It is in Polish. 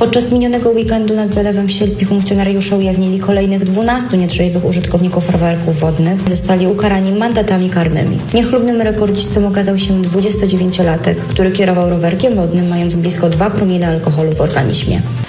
Podczas minionego weekendu nad zalewem w Sielpi funkcjonariusze ujawnili kolejnych 12 nietrzeźwych użytkowników rowerków wodnych. Zostali ukarani mandatami karnymi. Niechlubnym rekordzistą okazał się 29-latek, który kierował rowerkiem wodnym, mając blisko 2 promile alkoholu w organizmie.